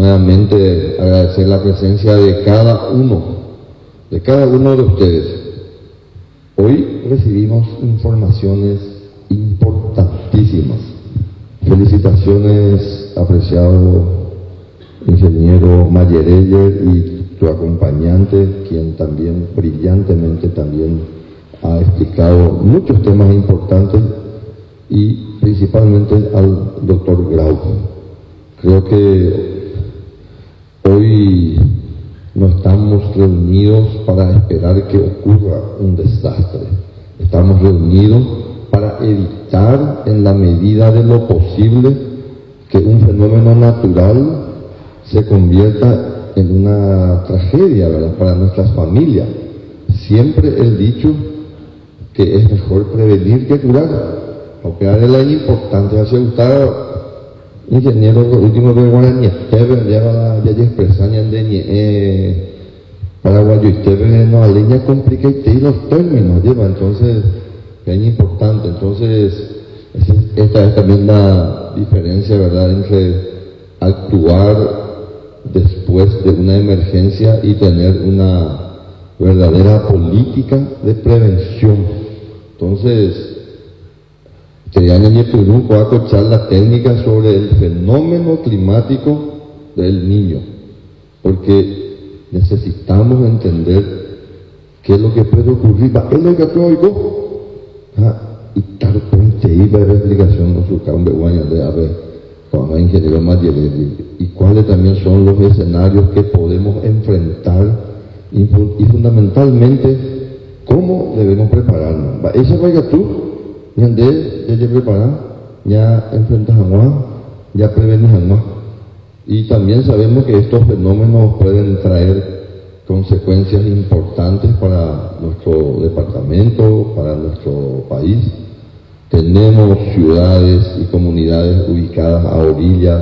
primeramente agradecer la presencia de cada uno de ustedes. Hoy recibimos informaciones importantísimas. Felicitaciones, apreciado ingeniero Mayereyer y tu acompañante, quien también brillantemente también ha explicado muchos temas importantes, y principalmente al doctor Grau. Creo que hoy no estamos reunidos para esperar que ocurra un desastre. Estamos reunidos para evitar, en la medida de lo posible, que un fenómeno natural se convierta en una tragedia, ¿verdad?, para nuestras familias. Siempre he dicho que es mejor prevenir que curar. Porque hay la importancia, si usted, ingeniero, lo último que guaraní, ya expresaña de paraguayo, usted no aleña complica y los términos lleva, entonces es importante. Entonces esta es también la diferencia, ¿verdad?, entre actuar después de una emergencia y tener una verdadera política de prevención. Entonces, este año en Perú voy a escuchar la técnica sobre el fenómeno climático del Niño, porque necesitamos entender qué es lo que puede ocurrir. Es lo que tú y tal puente iba a la explicación de su cambio de haber con el ingeniero Mayerer, y cuáles también son los escenarios que podemos enfrentar y fundamentalmente cómo debemos prepararnos. Esa vaya tú ya preparar, ya enfrentas a más, ya prevenís a más. Y también sabemos que estos fenómenos pueden traer consecuencias importantes para nuestro departamento, para nuestro país. Tenemos ciudades y comunidades ubicadas a orillas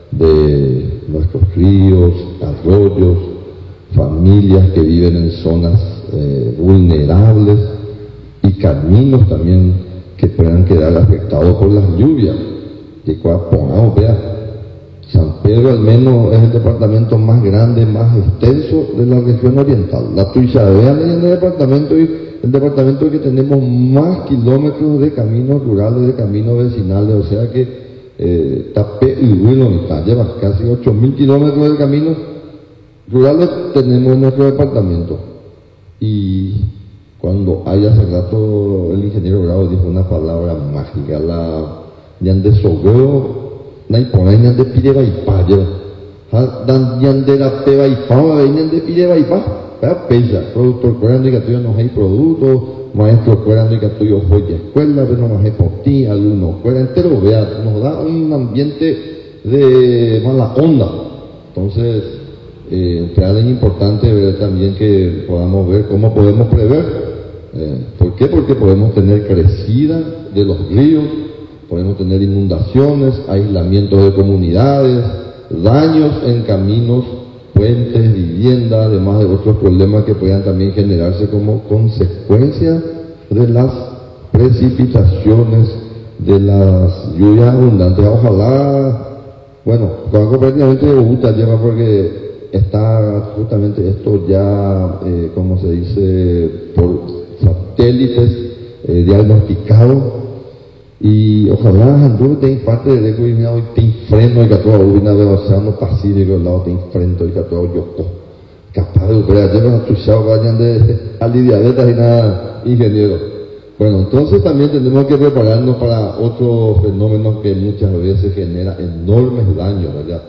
de nuestros ríos, arroyos, familias que viven en zonas vulnerables, y caminos también que puedan quedar afectados por las lluvias. De cual pongamos, vea, San Pedro al menos es el departamento más grande, más extenso de la región oriental. La Tuizabea es el departamento que tenemos más kilómetros de caminos rurales, de caminos vecinales, o sea que Tapé y Huilo lleva casi 8.000 kilómetros de caminos rurales tenemos en nuestro departamento. Y cuando hace rato el ingeniero Grau dijo una palabra mágica, la ñande sogueo, na ipona ñande pide baipa, dan ñande la pe baipa, ñande pide baipa, pero pesa, productor cuerando y que tuyo no hay productos, maestro cuerando y que tuyo joya escuela, pero no más es por ti, alumnos fuera entero, vea, nos da un ambiente de mala onda. Entonces, es importante ver también que podamos ver cómo podemos prever. ¿Por qué? Porque podemos tener crecida de los ríos, podemos tener inundaciones, aislamiento de comunidades, daños en caminos, puentes, viviendas, además de otros problemas que puedan también generarse como consecuencia de las precipitaciones, de las lluvias abundantes. Ojalá, bueno, algo prácticamente me gusta lleva porque está justamente esto ya, como se dice, por satélites diagnosticado, y ojalá Honduras tenga parte de cuidado y tem freno y que todo una del océano Pacífico al lado tem freno y que todo yoko capaz de operar llevan a tu chao vayan de alidiabetas y nada, ingeniero. Bueno, entonces también tenemos que prepararnos para otros fenómenos que muchas veces generan enormes daños, ¿verdad?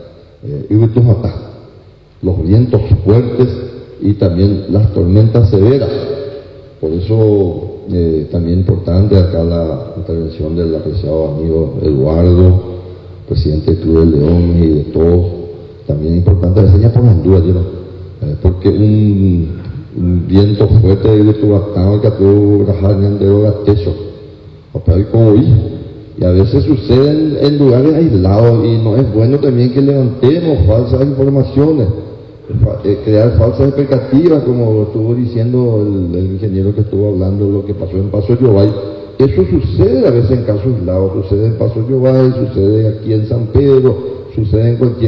Los vientos fuertes y también las tormentas severas. Por eso también importante acá la intervención del apreciado amigo Eduardo, presidente del Club del León, y de todos. También importante la señal por Honduras, porque un viento fuerte de tu bastante que tú rajañan de horas techo, y a veces suceden en lugares aislados, y no es bueno también que levantemos falsas informaciones, crear falsas expectativas, como estuvo diciendo el ingeniero que estuvo hablando de lo que pasó en Paso Yobay. Eso sucede a veces en casos aislados, sucede en Paso Yobay, sucede aquí en San Pedro, sucede en cualquier